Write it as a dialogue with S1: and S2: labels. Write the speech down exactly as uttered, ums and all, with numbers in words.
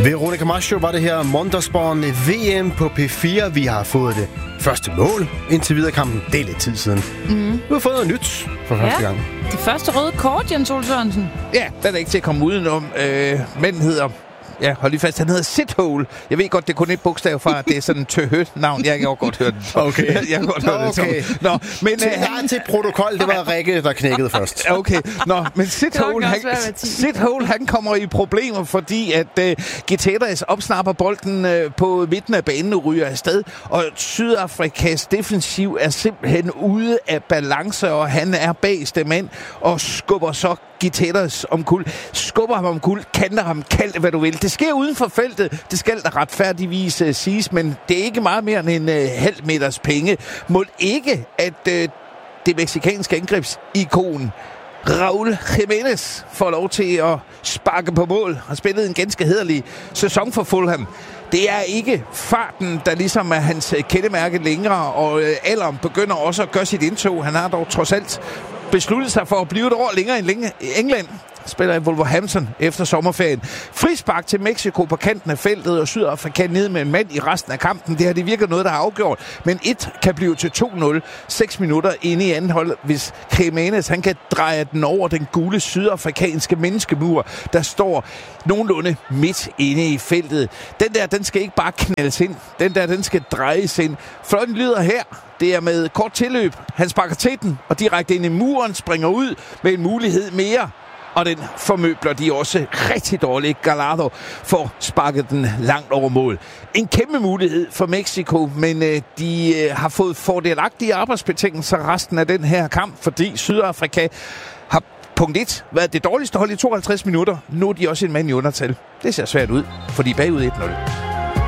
S1: Veronica Maggio var det her. Mondersborn V M på P fire. Vi har fået det første mål indtil videre kampen. Det er lidt tid siden. Mm. Du har fået noget nyt for første
S2: ja.
S1: gang.
S2: Det første røde kort, Jens Ole Sørensen.
S3: Ja, den er ikke til at komme udenom. Øh, manden hedder... Ja, hold lige fast. Han hedder Sithole. Jeg ved godt, det er kun et bogstav fra, det er sådan en tøhøt-navn. Jeg kan jo godt høre den.
S1: Okay.
S3: Jeg kan godt høre
S1: okay.
S3: den. Nå, men
S1: til,
S3: øh, han...
S1: til protokol, det var Rikke, der knækkede først.
S3: Okay. Nå, men Sithole, han, Sithole, han kommer i problemer, fordi at øh, Giteras opsnapper bolden øh, på midten af banen og ryger afsted, og Sydafrikas defensiv er simpelthen ude af balance, og han er bagste mand og skubber så Giteras omkuld. Skubber ham omkuld, kanter ham, kald det, hvad du vil. Det sker uden for feltet. Det skal der retfærdigvis uh, siges, men det er ikke meget mere end en uh, halv meters penge. Må ikke, at uh, det mexikanske angrebsikon Raúl Jiménez får lov til at sparke på mål. Har spillet en ganske hæderlig sæson for Fulham. Det er ikke farten, der ligesom er hans kendemærke længere, og øh, alderen begynder også at gøre sit indtog. Han har dog trods alt besluttet sig for at blive et år længere end længe i England. Spiller i Wolverhampton efter sommerferien. Frispark til Mexico på kanten af feltet, og Sydafrika ned med en mand i resten af kampen. Det har det virker noget, der har afgjort. Men et kan blive til to nul. Seks minutter inde i anden hold, hvis Jiménez han kan dreje den over den gule sydafrikanske menneskemur, der står nogenlunde midt inde i feltet. Den der, den skal ikke bare knaldes ind. Den der, den skal drejes ind. Fløjten lyder her. Det er med kort tilløb. Han sparker til den, og direkte ind i muren, springer ud med en mulighed mere. Og den formøbler de også rigtig dårligt. Gallardo får sparket den langt over mål. En kæmpe mulighed for Mexico, men øh, de øh, har fået fordelagtige arbejdsbetingelser resten af den her kamp, fordi Sydafrika har punkt et været det dårligste hold i tooghalvtreds minutter. Nu er de også en mand i undertal. Det ser svært ud, for de er bagud et nul.